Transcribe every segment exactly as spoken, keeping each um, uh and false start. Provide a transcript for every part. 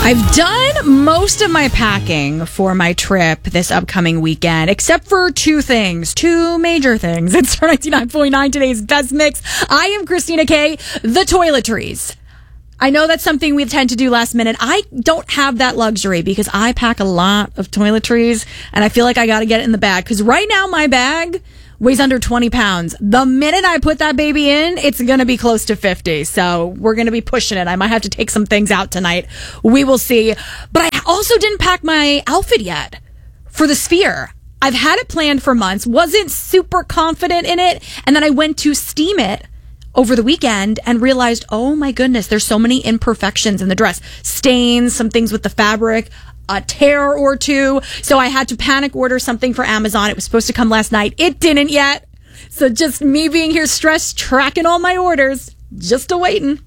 I've done most of my packing for my trip this upcoming weekend, except for two things, two major things. It's Star ninety-nine point nine, today's best mix. I am Christina K, the toiletries. I know that's something we tend to do last minute. I don't have that luxury because I pack a lot of toiletries, and I feel like I got to get it in the bag. Because right now, my bag weighs under twenty pounds. The minute I put that baby in, it's going to be close to fifty. So we're going to be pushing it. I might have to take some things out tonight. We will see. But I also didn't pack my outfit yet for the Sphere. I've had it planned for months, wasn't super confident in it, and then I went to steam it over the weekend and realized, oh my goodness, there's so many imperfections in the dress. Stains, some things with the fabric, a tear or two. So I had to panic order something for Amazon. It was supposed to come last night. It didn't yet. So just me being here stressed, tracking all my orders, just a-waiting.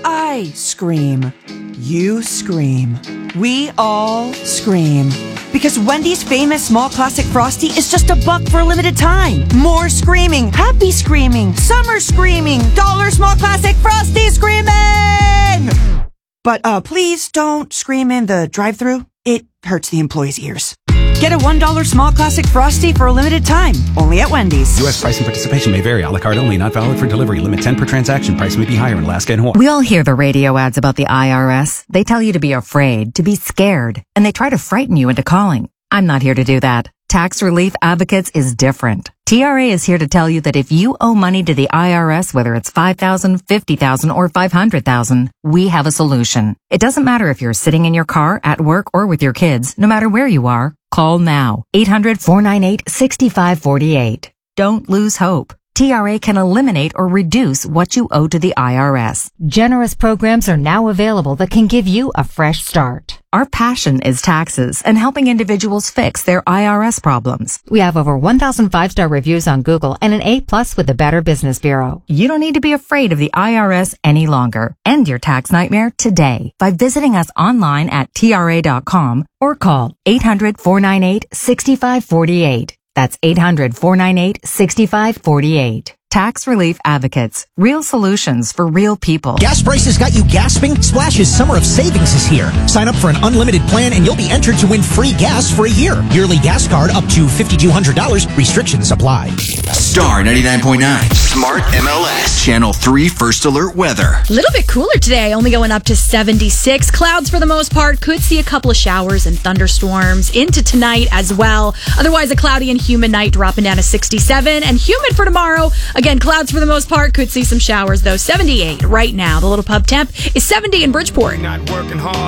I scream. You scream. We all scream. Because Wendy's famous small classic Frosty is just a buck for a limited time. More screaming, happy screaming, summer screaming, dollar small classic Frosty screaming! But uh, please don't scream in the drive-thru. It hurts the employees' ears. Get a one dollar small classic Frosty for a limited time. Only at Wendy's. U S price and participation may vary. A la carte only. Not valid for delivery. Limit ten per transaction. Price may be higher in Alaska and Hawaii. We all hear the radio ads about the I R S. They tell you to be afraid, to be scared, and they try to frighten you into calling. I'm not here to do that. Tax Relief Advocates is different. T R A is here to tell you that if you owe money to the I R S, whether it's five thousand dollars, fifty thousand dollars, or five hundred thousand dollars, we have a solution. It doesn't matter if you're sitting in your car, at work, or with your kids. No matter where you are, call now. eight hundred, four nine eight, six five four eight. Don't lose hope. T R A can eliminate or reduce what you owe to the I R S. Generous programs are now available that can give you a fresh start. Our passion is taxes and helping individuals fix their I R S problems. We have over one thousand five-star reviews on Google and an A plus with the Better Business Bureau. You don't need to be afraid of the I R S any longer. End your tax nightmare today by visiting us online at T R A dot com or call eight hundred, four nine eight, six five four eight. That's eight hundred, four nine eight, six five four eight. Tax Relief Advocates. Real solutions for real people. Gas prices got you gasping? Splash's Summer of Savings is here. Sign up for an unlimited plan and you'll be entered to win free gas for a year. Yearly gas card up to five thousand two hundred dollars. Restrictions apply. Star ninety-nine point nine. Smart M L S. Channel three First Alert Weather. A little bit cooler today, only going up to seventy-six. Clouds for the most part. Could see a couple of showers and thunderstorms into tonight as well. Otherwise, a cloudy and humid night, dropping down to sixty-seven. And humid for tomorrow. Again, clouds for the most part. Could see some showers, though. seventy-eight right now. The Little Pub temp is seventy in Bridgeport. Not working hard.